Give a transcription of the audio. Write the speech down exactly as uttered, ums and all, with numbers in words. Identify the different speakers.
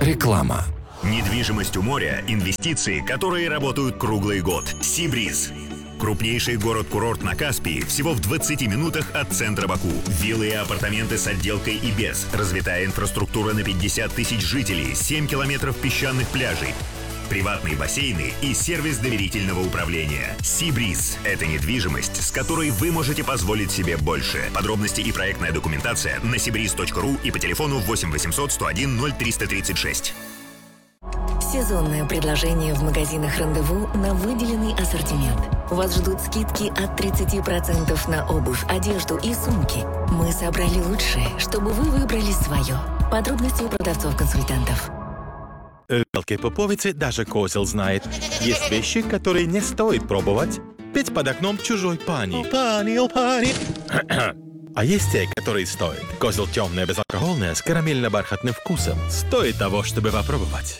Speaker 1: Реклама.
Speaker 2: Недвижимость у моря – инвестиции, которые работают круглый год. Сибриз. Крупнейший город-курорт на Каспии всего в двадцати минутах от центра Баку. Виллы и апартаменты с отделкой и без. Развитая инфраструктура на пятьдесят тысяч жителей, семь километров песчаных пляжей. Приватные бассейны и сервис доверительного управления. Сибриз – это недвижимость, с которой вы можете позволить себе больше. Подробности и проектная документация на сибриз точка ру и по телефону восемь восемьсот сто один ноль триста тридцать шесть.
Speaker 3: Сезонное предложение в магазинах «Рандеву» на выделенный ассортимент. Вас ждут скидки от тридцати процентов на обувь, одежду и сумки. Мы собрали лучшее, чтобы вы выбрали свое. Подробности у продавцов-консультантов.
Speaker 4: В Мелкой Поповице даже козел знает. Есть вещи, которые не стоит пробовать. Петь под окном чужой пани. О, пани, о, пани. А есть те, которые стоит. Козел темное, безалкогольное, с карамельно-бархатным вкусом. Стоит того, чтобы попробовать.